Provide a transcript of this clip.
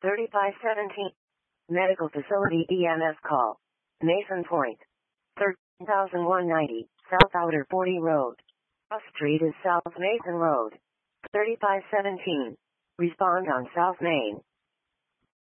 3517. Medical facility EMS call. Mason Point. 13,190, South Outer 40 Road. Cross Street is South Mason Road. 3517. Respond on South Main.